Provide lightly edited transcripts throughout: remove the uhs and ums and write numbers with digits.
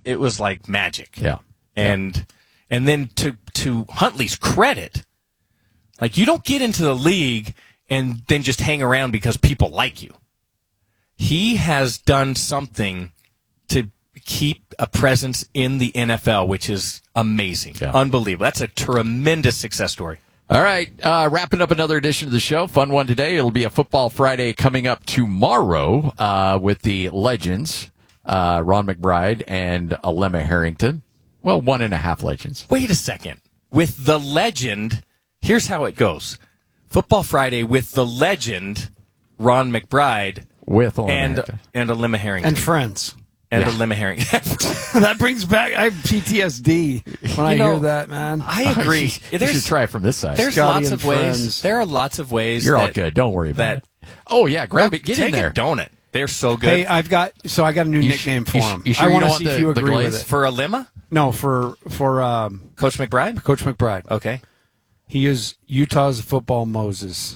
it was like magic. Yeah. And then to Huntley's credit, like, you don't get into the league and then just hang around because people like you. He has done something to keep a presence in the NFL, which is amazing. Yeah. Unbelievable. That's a tremendous success story. All right, wrapping up another edition of the show. Fun one today. It'll be a Football Friday coming up tomorrow with the legends, Ron McBride and Alema Harrington. Well, 1.5 legends. Wait a second. With the legend, here's how it goes. Football Friday with the legend, Ron McBride, with and Alema Harrington. And friends. And Alema Harrington. That brings back, I have PTSD when I hear that, man. I agree. You should try it from this side. There's Scotty lots of ways. There are lots of ways. You're all good. Don't worry about it. Oh, yeah. Grab it. Get in there. Take a donut. They're so good. Hey, I got a new nickname for him. You sure I you want to don't see want if you the agree glaze? with it. For Alema? No, for Coach McBride? Coach McBride. Okay. He is Utah's football Moses.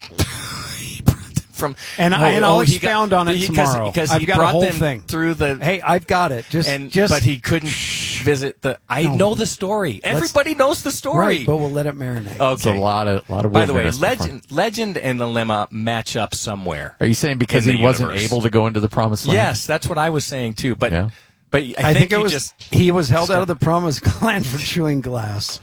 I'll expound on it tomorrow. Because I've he got brought a whole them thing through the. Hey, I've got it. But he couldn't visit the. I know the story. Everybody knows the story. Right, but we'll let it marinate. Okay. It's a lot of. By the way, legend and Alema match up somewhere. Are you saying because he wasn't able to go into the promised land? Yes, that's what I was saying too. But I think he was held out of the promised land for chewing glass.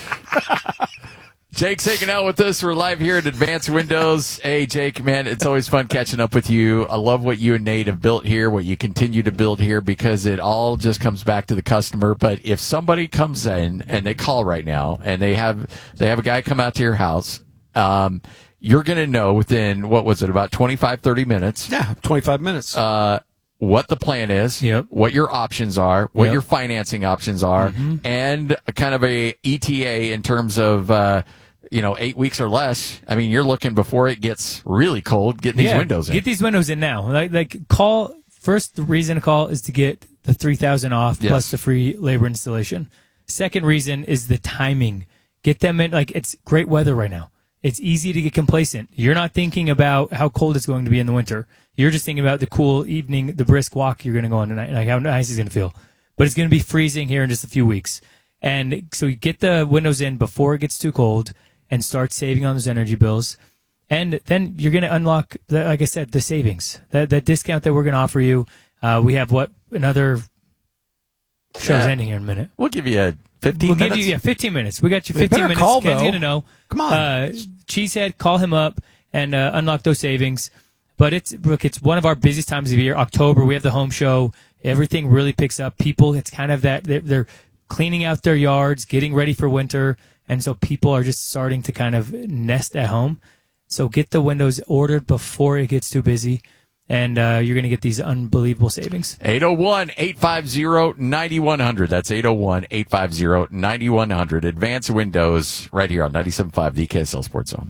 Jake's hanging out with us. We're live here at Advanced Windows. Hey, Jake, man, it's always fun catching up with you. I love what you and Nate have built here, what you continue to build here, because it all just comes back to the customer. But if somebody comes in and they call right now and they have a guy come out to your house, you're going to know within, about 25, 30 minutes? Yeah, 25 minutes. What the plan is, what your options are, what your financing options are, and kind of a ETA in terms of 8 weeks or less. I mean, you're looking before it gets really cold, getting these windows in. Get these windows in now. Like call first. The reason to call is to get the $3,000 off plus the free labor installation. Second reason is the timing. Get them in. Like, it's great weather right now. It's easy to get complacent. You're not thinking about how cold it's going to be in the winter. You're just thinking about the cool evening, the brisk walk you're going to go on tonight, like how nice it's going to feel. But it's going to be freezing here in just a few weeks. And so you get the windows in before it gets too cold and start saving on those energy bills. And then you're going to unlock, like I said, the savings, that discount that we're going to offer you. We have another show's ending here in a minute. We'll give you 15 minutes. Give you 15 minutes. We got you 15 minutes. Call, Ken's though. going to know. Come on. Cheesehead, call him up and unlock those savings. But it's one of our busiest times of year. October, we have the home show. Everything really picks up. People, it's kind of that they're cleaning out their yards, getting ready for winter. And so people are just starting to kind of nest at home. So get the windows ordered before it gets too busy, and you're going to get these unbelievable savings. 801-850-9100. That's 801-850-9100. Advanced Windows right here on 97.5, the KSL Sports Zone.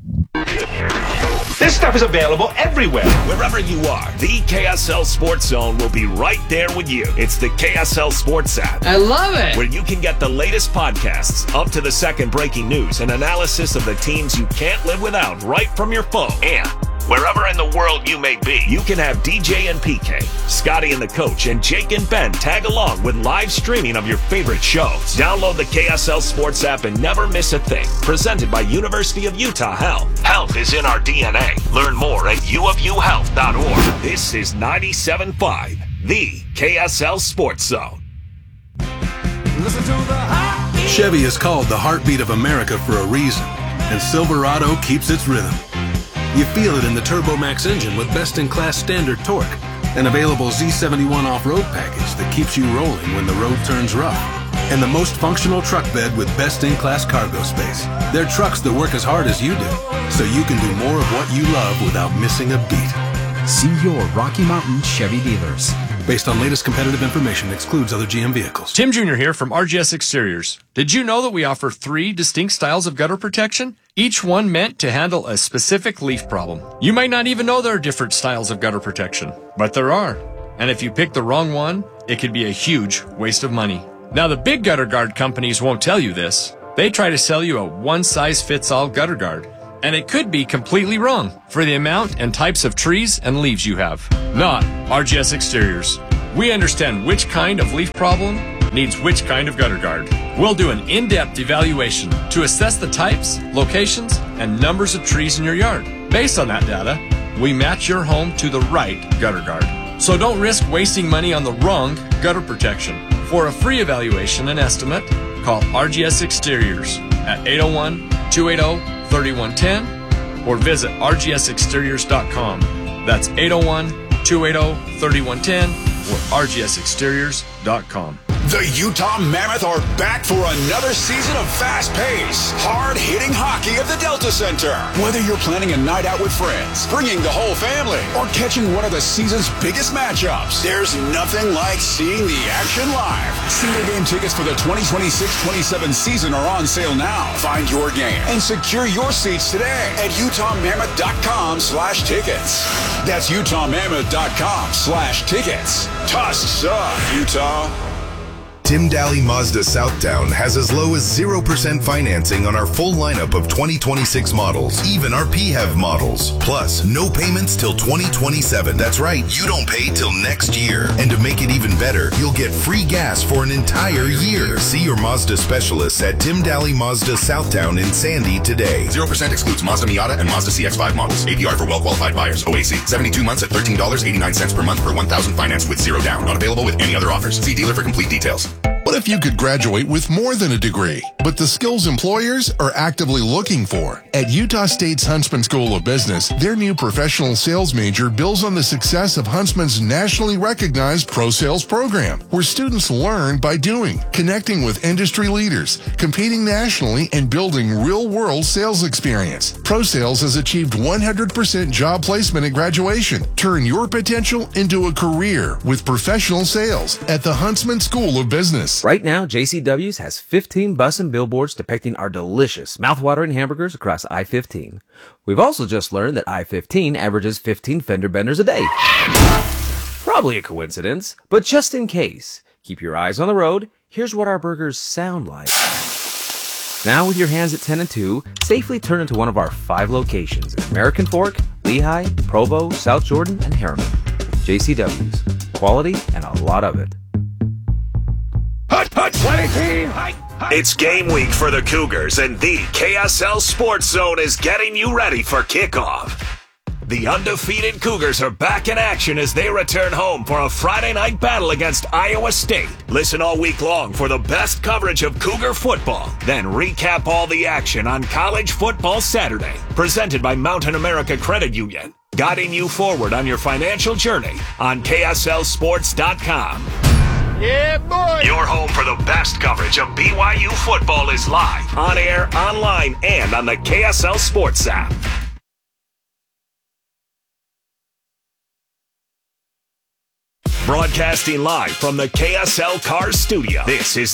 This stuff is available everywhere. Wherever you are, the KSL Sports Zone will be right there with you. It's the KSL Sports app. I love it. Where you can get the latest podcasts, up to the second breaking news, and analysis of the teams you can't live without right from your phone. And wherever in the world you may be, you can have DJ and PK, Scotty and the Coach, and Jake and Ben tag along with live streaming of your favorite shows. Download the KSL Sports app and never miss a thing. Presented by University of Utah Health. Health is in our DNA. Learn more at uofuhealth.org. This is 97.5, the KSL Sports Zone. Chevy is called the heartbeat of America for a reason, and Silverado keeps its rhythm. You feel it in the TurboMax engine with best-in-class standard torque, an available Z71 off-road package that keeps you rolling when the road turns rough, and the most functional truck bed with best-in-class cargo space. They're trucks that work as hard as you do, so you can do more of what you love without missing a beat. See your Rocky Mountain Chevy dealers. Based on latest competitive information, excludes other GM vehicles. Tim Jr. here from RGS Exteriors. Did you know that we offer 3 distinct styles of gutter protection? Each one meant to handle a specific leaf problem. You might not even know there are different styles of gutter protection, but there are. And if you pick the wrong one, it could be a huge waste of money. Now, the big gutter guard companies won't tell you this. They try to sell you a one-size-fits-all gutter guard. And it could be completely wrong for the amount and types of trees and leaves you have. Not RGS Exteriors. We understand which kind of leaf problem needs which kind of gutter guard. We'll do an in-depth evaluation to assess the types, locations, and numbers of trees in your yard. Based on that data, we match your home to the right gutter guard. So don't risk wasting money on the wrong gutter protection. For a free evaluation and estimate, call RGS Exteriors at 801-280-3110 or visit rgsexteriors.com. That's 801-280-3110 or rgsexteriors.com. The Utah Mammoth are back for another season of fast-paced, hard-hitting hockey at the Delta Center. Whether you're planning a night out with friends, bringing the whole family, or catching one of the season's biggest matchups, there's nothing like seeing the action live. Single game tickets for the 2026-27 season are on sale now. Find your game and secure your seats today at utahmammoth.com/tickets. That's utahmammoth.com/tickets. Tusks up, Utah. Tim Daly Mazda Southtown has as low as 0% financing on our full lineup of 2026 models, even our PHEV models. Plus, no payments till 2027. That's right, you don't pay till next year. And to make it even better, you'll get free gas for an entire year. See your Mazda specialists at Tim Daly Mazda Southtown in Sandy today. 0% excludes Mazda Miata and Mazda CX-5 models. APR for well-qualified buyers. OAC. 72 months at $13.89 per month per 1,000 financed with 0 down. Not available with any other offers. See dealer for complete details. What if you could graduate with more than a degree, but the skills employers are actively looking for? At Utah State's Huntsman School of Business, their new professional sales major builds on the success of Huntsman's nationally recognized Pro Sales program, where students learn by doing, connecting with industry leaders, competing nationally, and building real-world sales experience. Pro Sales has achieved 100% job placement at graduation. Turn your potential into a career with professional sales at the Huntsman School of Business. Right now, JCW's has 15 bus and billboards depicting our delicious, mouth-watering hamburgers across I-15. We've also just learned that I-15 averages 15 fender benders a day. Probably a coincidence, but just in case, keep your eyes on the road. Here's what our burgers sound like. Now with your hands at 10 and 2, safely turn into one of our 5 locations: American Fork, Lehigh, Provo, South Jordan, and Harriman. JCW's. Quality and a lot of it. It's game week for the Cougars, and the KSL Sports Zone is getting you ready for kickoff. The undefeated Cougars are back in action as they return home for a Friday night battle against Iowa State. Listen all week long for the best coverage of Cougar football. Then recap all the action on College Football Saturday. Presented by Mountain America Credit Union. Guiding you forward on your financial journey on KSLSports.com. Yeah, boy! Your home for the best coverage of BYU football is live, on air, online, and on the KSL Sports app. Broadcasting live from the KSL Cars Studio, this is